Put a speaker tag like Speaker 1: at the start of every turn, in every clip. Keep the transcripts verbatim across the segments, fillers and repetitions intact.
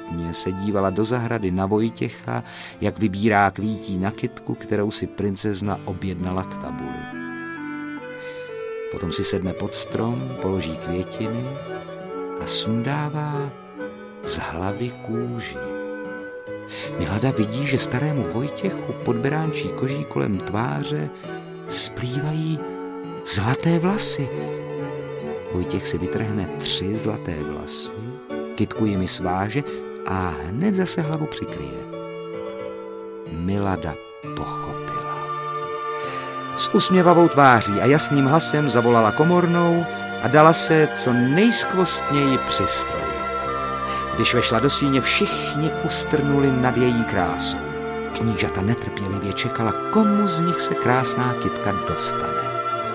Speaker 1: smutně se dívala do zahrady na Vojtěcha, jak vybírá kvítí na kytku, kterou si princezna objednala k tabuli. Potom si sedne pod strom, položí květiny a sundává z hlavy kůži. Milada vidí, že starému Vojtěchu pod beránčí koží kolem tváře splývají zlaté vlasy. Vojtěch si vytrhne tři zlaté vlasy, kytku jimi sváže a hned zase hlavu přikryje. Milada pochopila. S usměvavou tváří a jasným hlasem zavolala komornou a dala se co nejskvostněji přistrojit. Když vešla do síně, všichni ustrnuli nad její krásou. Knížata netrpělivě čekala, komu z nich se krásná kytka dostane.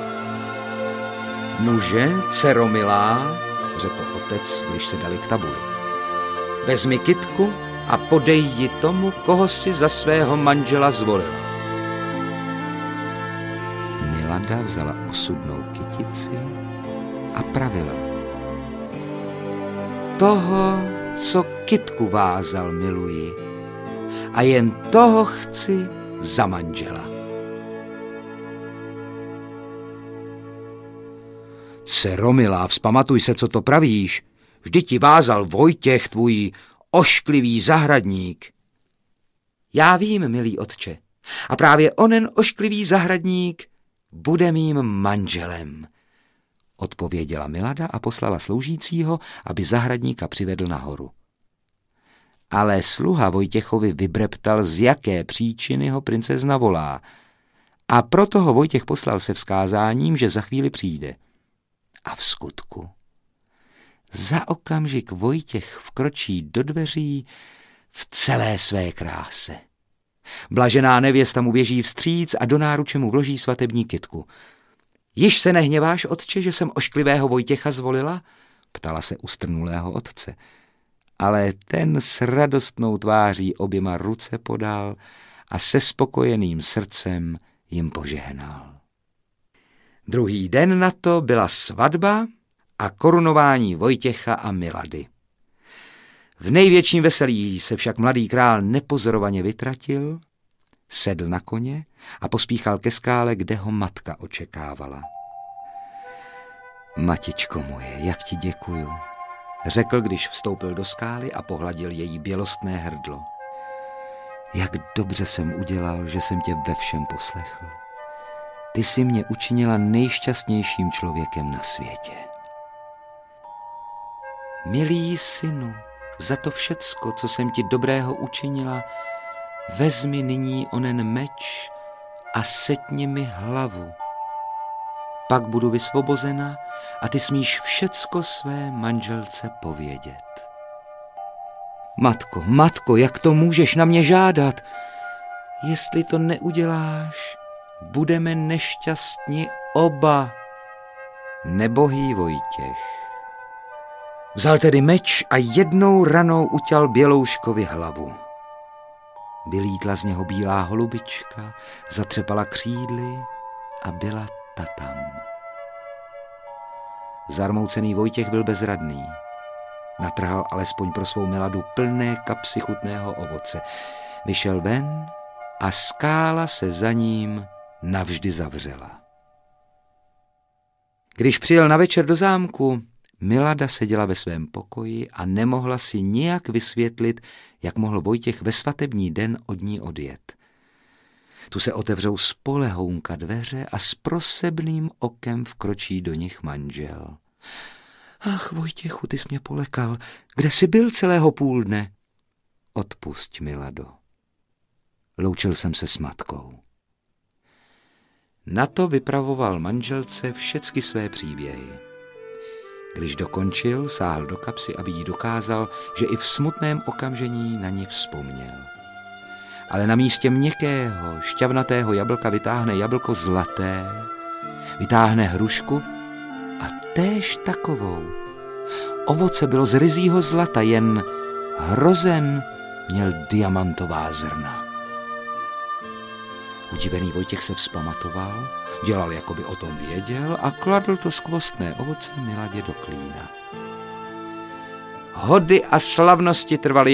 Speaker 1: Nuže, dcero milá, řekl otec, když se dali k tabuli. Vezmi kytku a podej ji tomu, koho si za svého manžela zvolila. Milada vzala osudnou kytici a pravila. Toho, co kytku vázal, miluji, a jen toho chci za manžela. Dcero milá, vzpamatuj se, co to pravíš. Vždyť ti vázal Vojtěch, tvůj ošklivý zahradník. Já vím, milý otče, a právě onen ošklivý zahradník bude mým manželem, odpověděla Milada a poslala sloužícího, aby zahradníka přivedl nahoru. Ale sluha Vojtěchovi vybreptal, z jaké příčiny ho princezna volá, a proto ho Vojtěch poslal se vzkázáním, že za chvíli přijde. A v skutku za okamžik Vojtěch vkročí do dveří v celé své kráse. Blažená nevěsta mu běží vstříc a do náruče mu vloží svatební kytku. Již se nehněváš, otče, že jsem ošklivého Vojtěcha zvolila? Ptala se ustrnulého otce. Ale ten s radostnou tváří oběma ruce podal a se spokojeným srdcem jim požehnal. Druhý den na to byla svatba a korunování Vojtěcha a Milady. V největším veselí se však mladý král nepozorovaně vytratil, sedl na koně a pospíchal ke skále, kde ho matka očekávala. Matičko moje, jak ti děkuju, řekl, když vstoupil do skály a pohladil její bělostné hrdlo. Jak dobře jsem udělal, že jsem tě ve všem poslechl. Ty jsi mě učinila nejšťastnějším člověkem na světě. Milý synu, za to všecko, co jsem ti dobrého učinila, vezmi nyní onen meč a setni mi hlavu. Pak budu vysvobozena a ty smíš všecko své manželce povědět. Matko, matko, jak to můžeš na mě žádat? Jestli to neuděláš, budeme nešťastní oba. Nebohý Vojtěch vzal tedy meč a jednou ranou uťal Bělouškovi hlavu. Vylítla z něho bílá holubička, zatřepala křídly a byla ta tam. Zarmoucený Vojtěch byl bezradný. Natrhal alespoň pro svou Miladu plné kapsy chutného ovoce. Vyšel ven a skála se za ním navždy zavřela. Když přijel na večer do zámku, Milada seděla ve svém pokoji a nemohla si nijak vysvětlit, jak mohl Vojtěch ve svatební den od ní odjet. Tu se otevřou z polehounka dveře a s prosebným okem vkročí do nich manžel. Ach, Vojtěchu, ty jsi mě polekal. Kde jsi byl celého půl dne? Odpusť, Milado. Loučil jsem se s matkou. Na to vypravoval manželce všecky své příběhy. Když dokončil, sáhl do kapsy, aby jí dokázal, že i v smutném okamžení na ní vzpomněl. Ale na místě měkkého, šťavnatého jablka vytáhne jablko zlaté, vytáhne hrušku a též takovou. Ovoce bylo z ryzího zlata, jen hrozen měl diamantová zrna. Udivený Vojtěch se vzpamatoval, dělal, jako by o tom věděl, a kladl to skvostné ovoce Miladě do klína. Hody a slavnosti trvaly